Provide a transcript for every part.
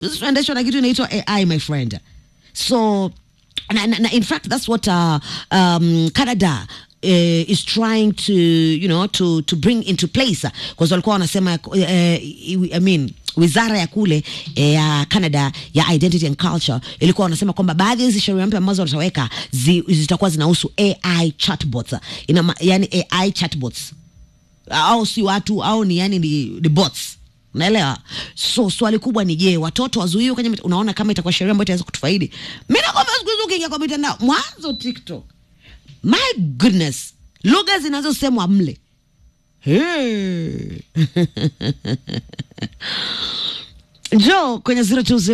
Tunaendeshwa na kitu inaitwa AI, my friend. So in fact that's what Canada is trying to, you know, to bring into place, because walikuwa wanasema I mean wizara ya kule ya Canada ya Identity and Culture ilikuwa wanasema kwamba baadhi ya hizo sheria mpya ambazo wataweka zitakuwa zinahusu AI chatbots. Yani AI chatbots au si watu au ni yani ni bots. Unaelewa? So swali kubwa ni je, watoto wazuiwe kwenye unaona kama itakuwa sheria ambayo itaweza kutufaidi? Mimi nakwambia siku hizo ukiingia kwa mitandao mwanzo TikTok, my goodness, lugha zinazosemwa mle. Joe kwenye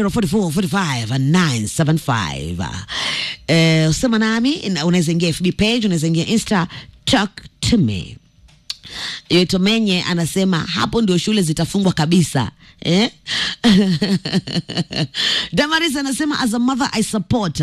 0204445975. Usema nami, unaweza ingia FB page, unaweza ingia Insta, talk to me. Yeto Menye anasema hapo ndio shule zitafungwa kabisa. Damaris anasema as a mother I support.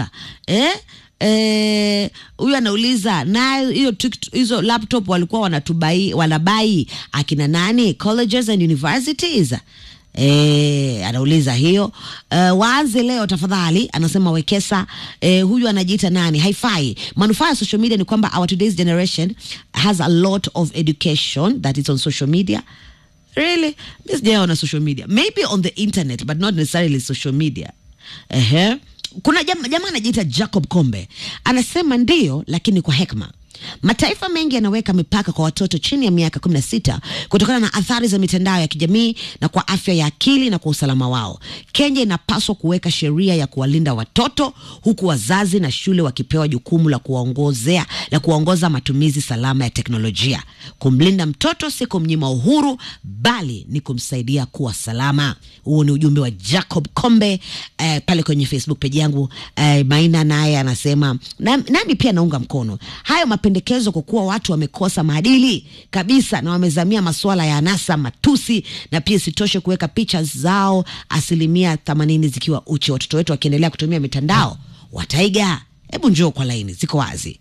Huyu anauliza na hizo laptop walikuwa wanabai akina nani, colleges and universities? Anauliza hiyo. Waanze leo tafadhali, anasema Wekesa. Huyu anajiita nani? Haifai. Manufaa ya social media ni kwamba our today's generation has a lot of education that is on social media. Really? This day on social media. Maybe on the internet, but not necessarily social media. Kuna jamaa anajiita Jacob Kombe. Anasema ndio, lakini kwa hekima. Mataifa mengi yanaweka mipaka kwa watoto chini ya miaka 16 kutokana na athari za mitandao ya kijamii na kwa afya ya akili na kwa usalama wao. Kenya inapaswa kuweka sheria ya kuwalinda watoto, huku wazazi na shule wakipewa jukumu la kuongoza matumizi salama ya teknolojia. Kumlinda mtoto si kumnyima uhuru, bali ni kumsaidia kuwa salama. Huo ni ujumbe wa Jacob Kombe pale kwenye Facebook page yangu. Maina naye anasema nami pia naunga mkono hayo mapendekezo, kwa kuwa watu wamekosa maadili kabisa na wamezamia masuala ya anasa, matusi, na pia sitoshe kuweka picha zao 80% zikiwa uchi. Watoto wetu wakiendelea kutumia mitandao wataiga. Hebu njoo kwa laini, ziko wazi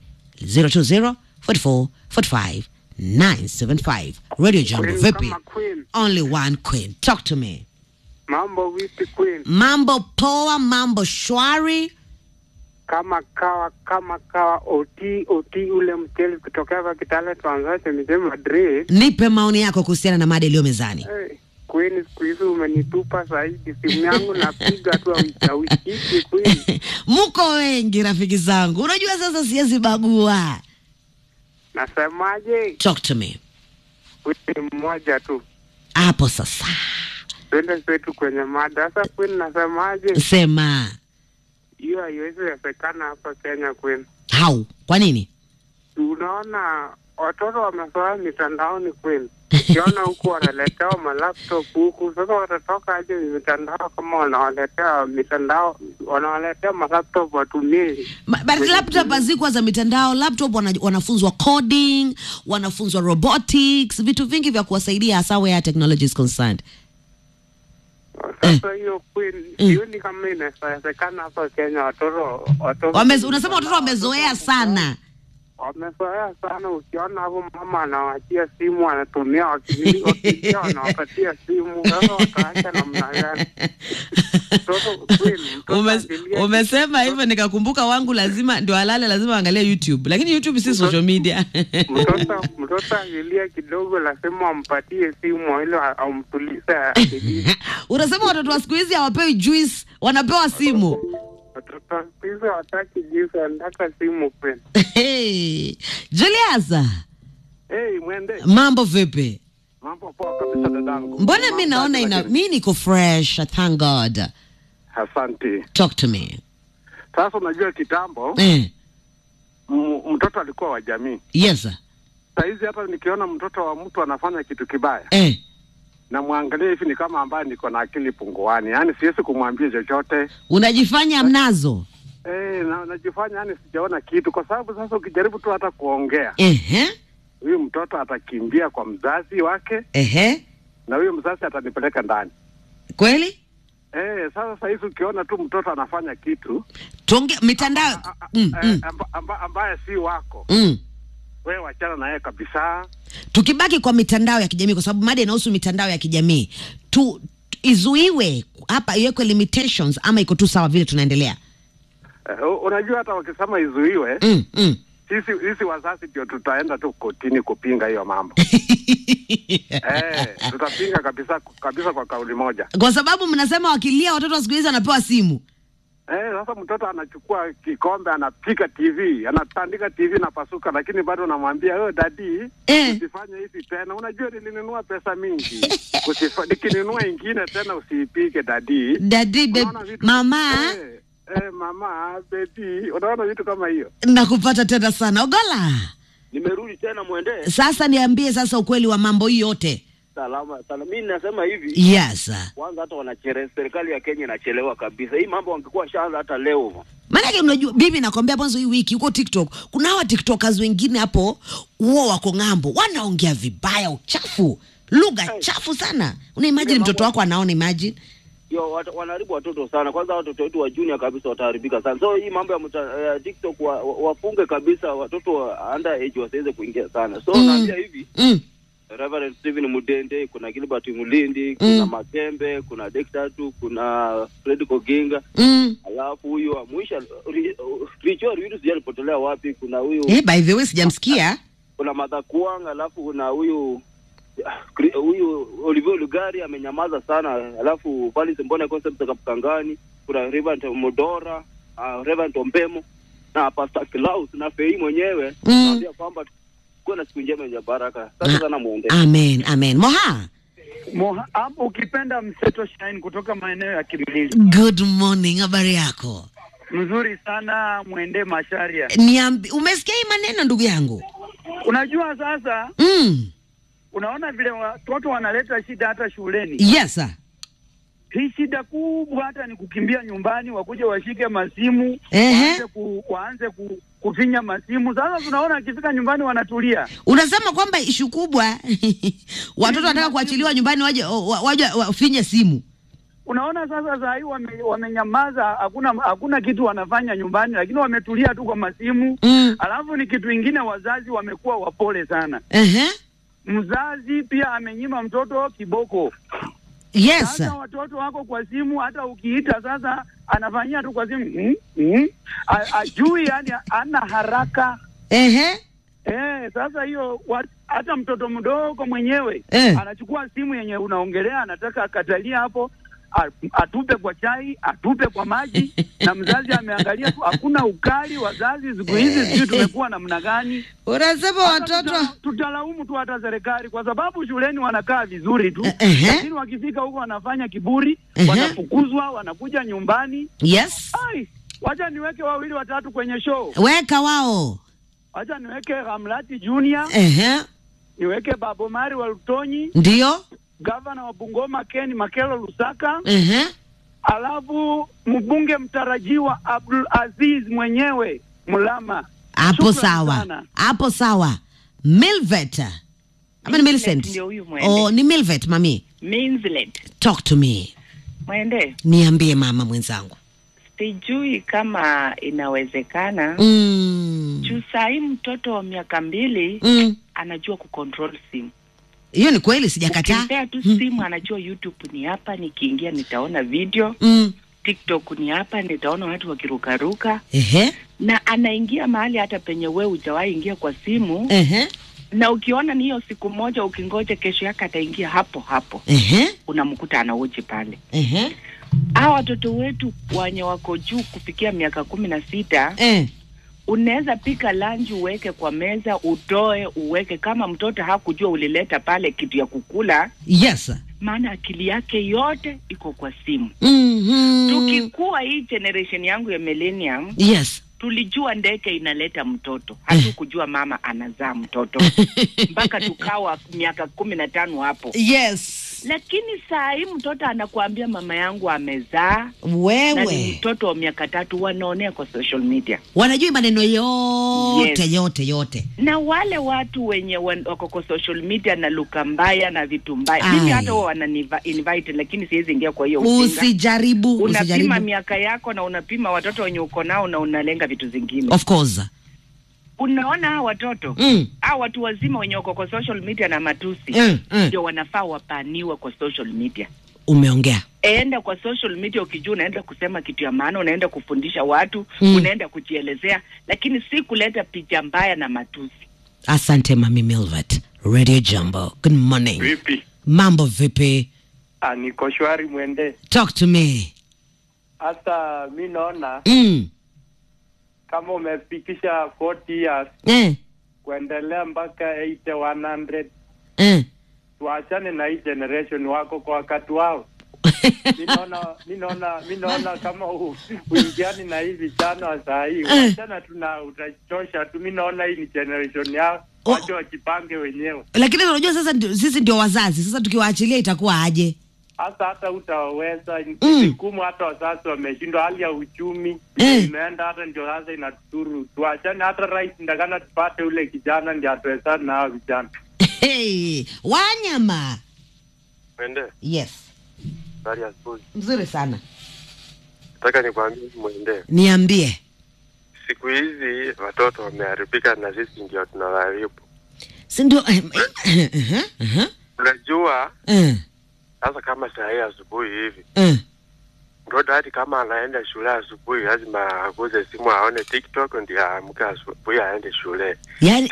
0204445 Radio Jambo. Vipi? Only one queen. Talk to me. Mambo vipi queen? Mambo poa, mambo shwari. Kama kawa oti ule mteli kutoka hapa Kitale Tanzania mjini Madrid. Nipe maoni yako kuhusiana na mada iliyo mezani. Queen, siku hizi umenitupa zaidi, simu yangu napiga tu wiki queen. Mko wengi rafiki zangu. Unajua sasa siwezi bagua. Nasemaje? Talk to me. Queen mmoja tu. Hapo sasa. Twende kwetu kwenye mada. Sasa queen, nasemaje? Sema. Hiyo haiwezi kuwezekana hapa Kenya queen. How? Kwa nini? Unaona watoto wamesoa mitandaoni queen. Ukiona huku wanaletea malaptop huku, sasa watatoka aje mitandao kama wanawaletea mitandao, wanawaletea malaptop watumie. But laptop hazikuwa za mitandao. Laptop wanafunzwa coding, wanafunzwa robotics, vitu vingi vya kuwasaidia hasa where technology is concerned. Sasa hiyo queen, hiyo ni kama inawezekana hapa Kenya. Watoto unasema watoto wamezoea sana. Wamezoea sana. Ukiona hapo mama anawaachia simu, anatumia wakilia wanawapatia simu. Sasa wataacha namna gani? Umesema hivyo nikakumbuka wangu lazima ndio alale, lazima angalie YouTube. Lakini YouTube si social media. Mtoto angalia kidogo, lazima ampatie simu ile amtulize. Unasema watoto wa siku hizi hawapewi juice, wanapewa simu. Watoto hizo wataki juice, wanataka simu kweli. Julius. Mwende. Mambo vipi? Mambo poa kabisa dadangu. Mbona mimi naona mimi niko fresh, thank God. Asante. Talk to me. Sasa unajua kitambo mtoto alikuwa wa jamii. Yes sir. Sasa hizi hata nikiona mtoto wa mtu anafanya kitu kibaya, na muangalie hivi ni kama ambaye niko na akili punguani. Yaani siwezi kumwambia chochote. Unajifanya mnazo. Na najifanya yani sijaona kitu, kwa sababu sasa ukijaribu tu hata kuongea, huyu mtoto atakimbia kwa mzazi wake. Na huyu mzazi atanipeleka ndani. Kweli? Sasa hizi ukiona tu mtoto anafanya kitu, tuonge mitandao ambaye si wako. Wewe wachana na yeye kabisa. Tukibaki kwa mitandao ya kijamii, kwa sababu mada inahusu mitandao ya kijamii. izuiwe hapa, iwekwe limitations ama iko tu sawa vile tunaendelea? Unajua hata wakisema izuiwe, sisi wazazi ndio tutaenda tu kotini kupinga hiyo mambo. Tutapinga kabisa kwa kauli moja. Kwa sababu mnasema wakilia watoto siku hizi wanapewa simu. Sasa mtoto anachukua kikombe, anapika TV, anatandika TV na pasuka, lakini bado namwambia daddy, usifanye hivi tena. Unajua nilinunua pesa mingi. Nikinunua ingine tena usiipike daddy. Daddy, mama. Mama, baby, unaona vitu kama hiyo. Nakupata tena sana. Ogola. Nimerudi tena Mwende. Sasa niambie sasa ukweli wa mambo hii yote. Salama. Mimi nasema hivi. Yes. Kwanza hata serikali ya Kenya inachelewa kabisa. Hii mambo wangekuwa shaanza hata leo. Maana unajua bibi nakwambia mwanzo hii wiki huko TikTok kuna hawa TikTokers wengine hapo wako ng'ambo wanaongea vibaya, uchafu, lugha chafu sana. Una imagine mtoto wako anaona, imagine. Wanaharibu watoto sana. Kwanza watoto wetu wa junior kabisa wataharibika sana. So hii mambo ya TikTok wafunge kabisa, watoto wa under age wasiweze kuingia sana. So naambia hivi. Reverend Stephen Mudende, kuna Gilbert Mulindi, kuna Makembe, kuna Dexter, kuna Fred Koginga. Alafu huyu mwisho Richard Wiru sijalipotelea wapi, kuna huyu by the way sijamsikia. Kuna Madhakuang, alafu kuna huyu Olivier Lugari amenyamaza sana. Alafu Valice Mbona concept za Kapkangani, kuna Reverend Modora, Reverend Ompemo na Pastor Klaus na Fei mwenyewe. Naambia kwamba kuna siku njema ya baraka. Sasa sana Mwende. Amen. Moha hapo ukipenda Mseto Shine kutoka maeneo ya Kimilili. Good morning, habari yako? Mzuri sana Mwende Masharia. Umesikia hii maneno ndugu yangu? Unajua sasa unaona vile watoto wanaleta shida hata shuleni. Yes sir. Hii shida kubwa hata ni kukimbia nyumbani, wakuje washike masimu, waanze kufinya masimu. Sasa tunaona akifika nyumbani wanatulia. Unasema kwamba ishu kubwa watoto wanataka kuachiliwa nyumbani waje wafinye simu. Unaona sasa saa hii wamenyamaza, hakuna kitu wanafanya nyumbani, lakini wametulia tu kwa masimu. Alafu ni kitu kingine, wazazi wamekuwa wapole sana. Mzazi pia amenyima mtoto kiboko. Yes. Sasa watoto wako kwa simu, hata ukiita sasa anafanyia tu kwa simu. Ajui, yani ana haraka. Sasa hiyo hata mtoto mdogo mwenyewe anachukua simu yenye unaongelea, anataka akatalia hapo, atupe kwa chai, atupe kwa maji na mzazi ameangalia tu, hakuna ukali. Wazazi siku hizi sisi tumekuwa namna gani? Unasema watoto tutalaumu tu hata serikali kwa sababu shuleni wanakaa vizuri tu, lakini wakifika huko wanafanya kiburi, wanafukuzwa, wanakuja nyumbani. Yes. Wacha niweke wawili watatu kwenye show. Weka wao. Wacha niweke Ramlati Junior. Niweke Babo Mari wa Lutonyi. Ndio. Gavana wa Bungoma Ken Makelo Lusaka. Alafu mbunge mtarajiwa Abdul Aziz mwenyewe Mulama. Hapo sawa. Milvet. Ama ni Millicent? Ni Milvet mami. Milvet. Talk to me. Mwende. Niambie mama mwenzangu. Sijui kama inawezekana. Juu sahi mtoto wa miaka 2 anajua kucontrol simu. Hiyo ni kweli, sijakataa. Ukipea tu simu anajua YouTube ni hapa, nikiingia nitaona video. TikTok ni hapa, nitaona watu wakirukaruka. Na anaingia mahali hata penye wewe hujawahi ingia kwa simu. Na ukiona ni hiyo siku moja, ukingoja kesho yake ataingia hapo. Unamkuta anaoje pale. Hawa watoto wetu wenye wako juu kufikia miaka 16, unaweza pika lunch uweke kwa meza, utoe uweke, kama mtoto hakujua ulileta pale kitu ya kukula. Yes. Maana akili yake yote iko kwa simu. Tukikuwa hii generation yangu ya millennium, yes, tulijua ndeke inaleta mtoto. Hatukujua mama anazaa mtoto. Mpaka tukawa miaka 15 hapo. Yes. Lakini saa hii mtoto anakuambia mama yangu amezaa. Wewe. Na ni mtoto wa miaka 3, wanaonea kwa social media. Wanajua maneno yote. Yote. Na wale watu wenye wako kwa social media na luka mbaya na vitu mbaya. Mimi hata wao invite, lakini siwezi ingia kwa hiyo ujinga. Usijaribu. Unapima miaka yako na unapima watoto wenye uko nao na unalenga vitu zingine. Of course. Unaona hao watoto, hao watu wazima wenye wako kwa social media na matusi, ndio wanafaa wapaniwa kwa social media. Umeongea. Enda kwa social media ukijua unaenda kusema kitu ya maana, unaenda kufundisha watu, unaenda kujielezea, lakini si kuleta picha mbaya na matusi. Asante Mami Milvat. Radio Jambo. Good morning. Vipi? Mambo vipi? Niko shwari Mwende. Talk to me. Hata mimi naona kama umepikisha 40 years kuendelea mpaka 100 tuachane na hii generation wako kwa wakati wao. Mimi naona kama uingiani na hivi vijana wa saa hii wachana utachosha tu. Mimi naona hii ni generation yao, wacha wajipange wenyewe. Lakini unajua sasa sisi ndio wazazi. Sasa tukiwaachilia itakuwa aje? Hata utaweza nikumu hata wazazi wameshindwa, hali ya uchumi imeenda, hata ndio sasa inatuturu. Tuachane hata rais ndakana tupate ule kijana ndio atuwezane na hao vijana. Wanyama. Mwende. Yes. Bari asubuhi. Mzuri sana. Nataka nikwambie Mwende. Niambie. Siku hizi watoto wameharibika na sisi ndio tunawaharibu. Si ndio? Unajua? Sasa kama saa hii asubuhi hivi. Mtoto hadi kama anaenda shule asubuhi lazima aguze simu aone TikTok ndio aamke asubuhi aende shule. Yaani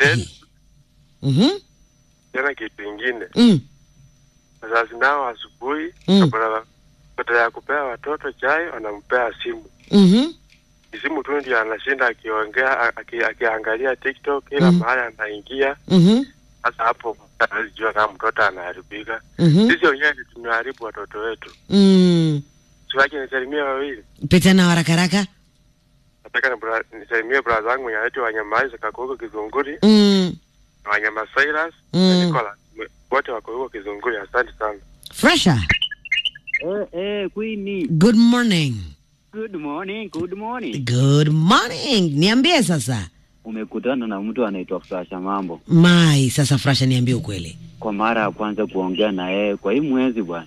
Tena kitu kingine. Wazazi nao asubuhi kabla ya kupea watoto chai wanampea simu. Simu tu ndio anashinda akiongea akiangalia TikTok kila mahali anaingia. Sasa hapo anajua kama mtoto anaharibika. Sisi wenyewe tunaharibu watoto wetu. Tuache nisalimie wawili. Petana haraka. Nataka nisalimie brother wangu anaitwa Wanyama Isaac huko Kizunguri. Wanyama Cyrus na Nicola. Wote wako huko Kizunguri. Asante sana. Fresha. Queenie. Good morning. Good morning. Good morning. Niambie sasa. Umekutana na mtu anaitwa Fresha mambo. Mai, sasa Fresha niambie ukweli. Kwa mara ya kwanza kuongea na yeye kwa hii mwezi bwana.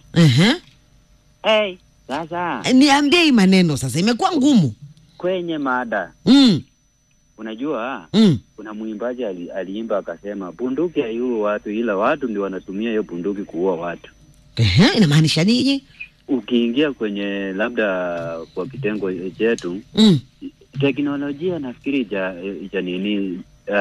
Sasa. Niambie hii maneno sasa imekuwa ngumu. Kwenye mada. Unajua? Kuna mwimbaji aliimba akasema bunduki haiui watu ila watu ndio wanatumia hiyo bunduki kuua watu. Inamaanisha nini? Ukiingia kwenye labda kwa kitengo chetu teknolojia nafikiri ija nini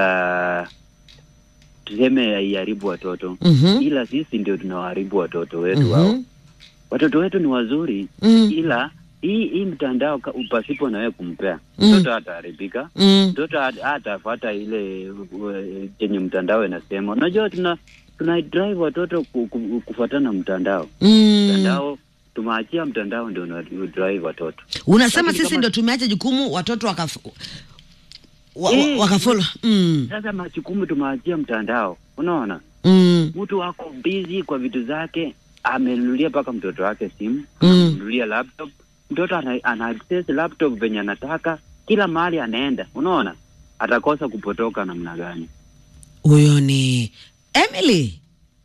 tuseme haiharibu watoto ila sisi ndio tunawaharibu watoto wetu wao. Watoto wetu ni wazuri ila hii mtandao upasipo na wewe kumpea mtoto ataharibika. Mtoto atafuata ile chenye mtandao inasema. Unajua tuna drive watoto kufuatana mtandao. Mtandao tumeachia mtandao ndio na drive watoto. Unasema sisi ndio tumeacha jukumu watoto wakafollow. Sasa majukumu tumeachia mtandao. Unaona? Mtu wako busy kwa vitu zake, amenunulia paka mtoto wake simu, amenunulia laptop. Mtoto ana access laptop venye anataka, kila mahali anaenda. Unaona? Atakosa kupotoka namna gani? Huyo ni Emily.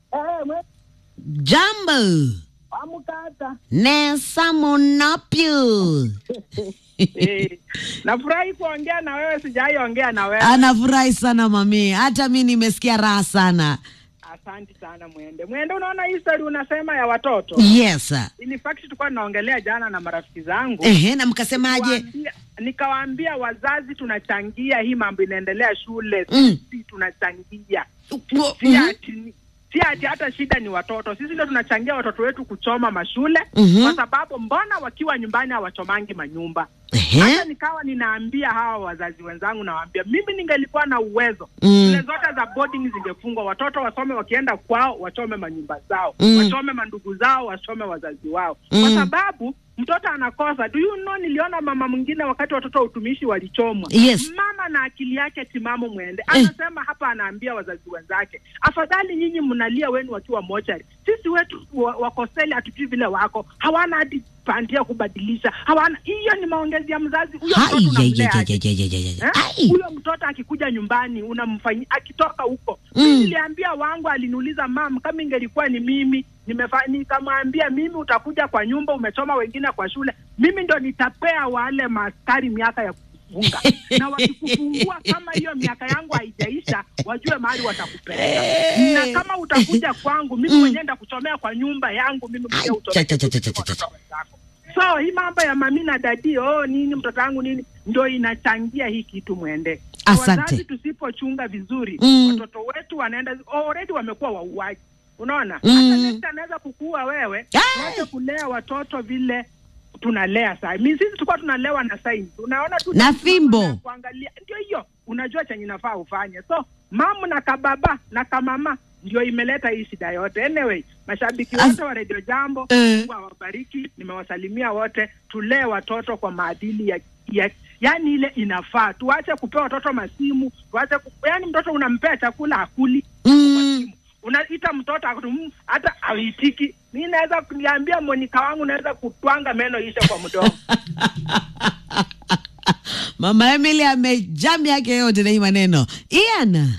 Jambo. Amukata. Nesa Munapyu. Nafurahi kuongea na wewe, sijaongea na wewe. Anafurahi sana mami. Hata mimi nimesikia raha sana. Asante sana Mwende. Mwende, unaona hii story unasema ya watoto? Yes sir. In fact tulikuwa tunaongelea jana na marafiki zangu. Na mkasemaje? Nikawaambia wazazi tunachangia hii mambo inaendelea shule. Sisi tunachangia. Si ati hata shida ni watoto. Sisi ndio tunachangia watoto wetu kuchoma mashule kwa sababu mbona wakiwa nyumbani hawachomangi manyumba. Hata nikawa ninaambia hawa wazazi wenzangu, nawaambia mimi ningelikuwa na uwezo shule zote za boarding zingefungwa, watoto wasome wakienda kwao, wachome manyumba zao, wachome mandugu zao, wachome wazazi wao. Kwa sababu mtoto anakosa. Do you know, niliona mama mwingine wakati watoto utumishi walichomwa. Yes. Mama na akili yake timamu Mwende. Anasema hapa, anaambia wazazi wenzake, afadhali nyinyi mnalia wenu wakiwa mochari. Sisi wetu wakoseli atujui vile wako. Hawana hadi pandia kubadilisha. Hawana. Hiyo ni maongezi ya mzazi. Huyo mtoto unamlea. Huyo mtoto akikuja nyumbani unamfanyia, akitoka huko. Niliambia wangu, aliniuliza mama kama ingelikuwa ni mimi nikamwambia mimi utakuja kwa nyumba umechoma wengine kwa shule, mimi ndo nitapea wale maskari miaka ya watakufunga. Na wakikufungua kama hiyo miaka yangu haijaisha, wajue mahali watakupeleka. Na kama utakuja kwangu, mimi mwenyewe ndakuchomea kwa nyumba yangu, mimi mwenyewe utoke. So hii mambo ya mami na dadi, nini mtoto wangu nini, ndio inachangia hii kitu mwende. Wazazi tusipochunga vizuri, watoto wetu wanaenda already wamekuwa wauaji. Unaona? Hata next anaweza kukua wewe, tuache kulea watoto vile tunalea sasa. Mimi sisi tulikuwa tunalewa na science. Unaona tu na fimbo. Kuangalia ndio hiyo. Unajua chenye nafaa ufanye. So mamu na kababa na kamama ndio imeleta hii shida yote. Anyway, mashabiki wote wa Radio Jambo, Mungu awabariki. Nimewasalimia wote. Tulee watoto kwa maadili ya yani ile inafaa. Tuache kupewa watoto masimu, tuache yani mtoto unampea chakula hakuli. Unaita mtoto hata hawitiki. Mimi naweza kuniambia Monica wangu naweza kutwanga meno isha kwa mdomo. Mama Emily amejam yake yote na hii maneno. Ian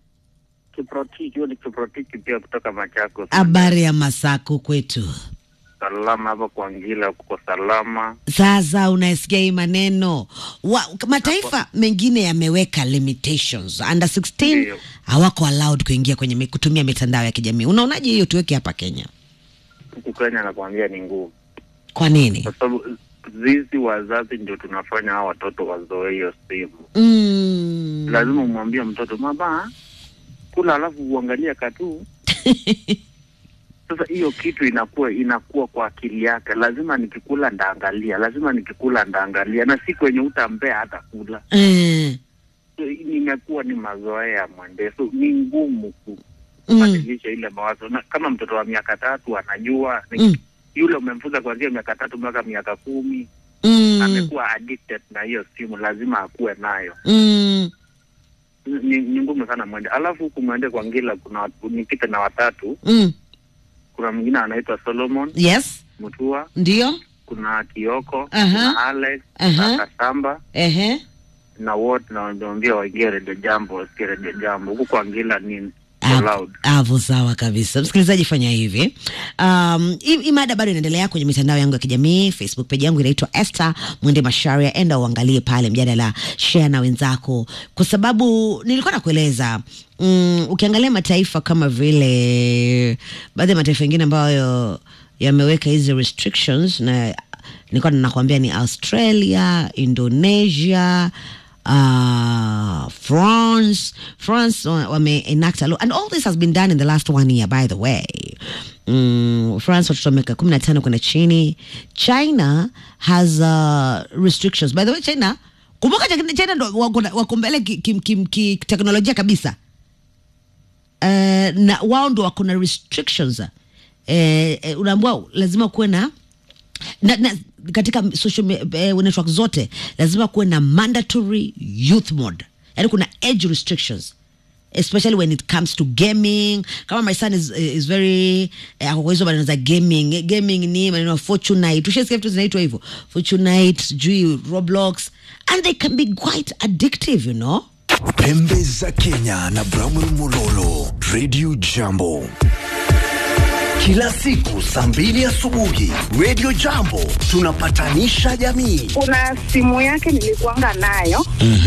Kiprotiki pia kutoka Machakos. Habari ya Masako kwetu. Salama hapa kwa Ngila, kuko salama. Sasa unasikia hii maneno. Mataifa mengine yameweka limitations. Under 16 hawako allowed kuingia kwenye kutumia mitandao ya kijamii. Unaonaje hiyo tuweke hapa Kenya? Huku Kenya nakwambia ni ngumu. Kwa nini? Kwa sababu sisi wazazi ndio tunafanya hao watoto wazoee hiyo simu. Lazima umwambie mtoto, "Mama, kula alafu uangalie katu." Sasa hiyo kitu inakuwa kwa akili yake. Lazima nikikula ndaangalia, na si kwenye utampea hata kula. So imekuwa ni mazoea mwende. So ni ngumu kubadilisha ile mawazo. Na kama mtoto wa miaka 3 anajua yule umemfunza kuanzia miaka 3 mpaka miaka 10 amekuwa addicted na hiyo simu, lazima akuwe nayo. Ni ngumu sana mwende. Alafu huku mwende kwa Ngila kuna nipite na watatu. Kuna mwingine anaitwa Solomon. Yes. Mutua. Ndio. Kuna Kioko, kuna Alex, na Kasamba. Na wote naambia waingie Radio Jambo, Radio Jambo. Huku kwa Ngila ni loud. Hapo sawa kabisa. Msikilizaji, fanya hivi. Hii mada bado inaendelea kwenye mitandao yangu ya kijamii. Facebook page yangu inaitwa Esther Mwende Masharia. Enda uangalie pale mjadala, share na wenzako. Kwa sababu nilikuwa nakueleza, ukiangalia mataifa kama vile baadhi ya mataifa mengine ambayo yameweka hizi restrictions, na nilikuwa nakwambia ni Australia, Indonesia, France wame enact a law, and all this has been done in the last 1 year, by the way. France watoto miaka 15 kwenda chini. China has restrictions, by the way. China, kumbuka China ndo wako mbele teknolojia kabisa. Na wao ndo wako na restrictions. Unaambiwa lazima kuwe na katika social network zote lazima kuwe na mandatory youth mode. Yaani kuna age restrictions, especially when it comes to gaming. Kama my son is very kwa hizo maneno za gaming ni maneno Fortnite, tushasikia vitu zinaitwa hivyo Fortnite, Roblox, and they can be quite addictive, you know. Pembe za Kenya na Bramwell Mololo, Radio Jambo. Kila siku saa 2 asubuhi, Radio Jambo tunapatanisha jamii. Kuna simu yake nilikuanga nayo.